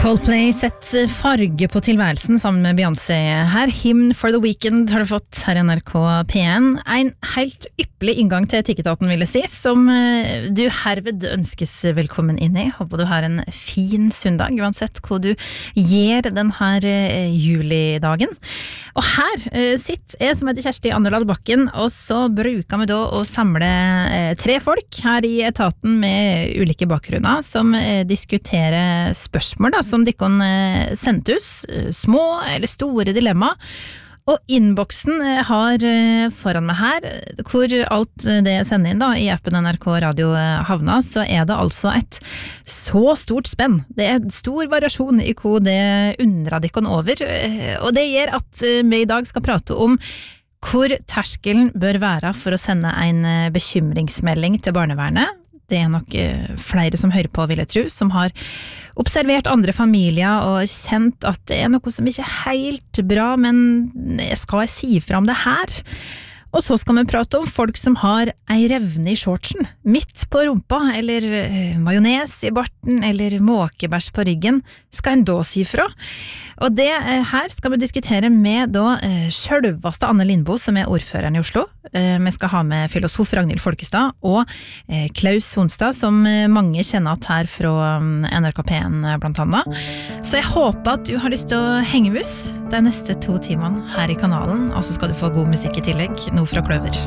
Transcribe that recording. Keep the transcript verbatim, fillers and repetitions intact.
Coldplay setter farge på tilværelsen sammen med Beyoncé her. Hymn for the Weekend har du fått her i N R K P en. En helt yppelig inngang til Etikketaten, vil jeg si, som du herved ønskes velkommen inn i. Håper du har en fin søndag, uansett hva du gjør denne julidagen. Og her sitter jeg som heter Kjersti Anderdal Bakken, og så bruker vi da å samle tre folk her i etaten med ulike bakgrunner som diskuterer spørsmål da, som de kan sende oss, små eller store dilemma. Og innboksen har foran meg her, hvor alt det jeg sender inn da, i appen N R K Radio havna, så er det altså et så stort spenn. Det er stor variasjon i hva det undrer de kan over, og det gjør at vi i dag skal prate om hvor terskelen bør være for å sende en bekymringsmelding til barnevernet. Det er nok flere som hører på, vil jeg tro, som har observert andre familier og kjent at det er noe som ikke er helt bra, men skal jeg si fra om det her? Og så skal vi prate om folk som har ei revne i shortsen, midt på rumpa, eller majones i barten, eller måkebæsj på ryggen. Skal en da si fra? Og det her skal vi diskutere med da selveste Anne Lindboe, som er ordføreren i Oslo. Vi skal ha med filosof Ragnhild Folkestad og Klaus Sonstad, som mange kjenner at her fra N R K P en blant annet. Så jeg håper at du har lyst til å henge med oss de neste to timene her i kanalen, og så skal du få god musikk i tillegg, nå fra Kløver.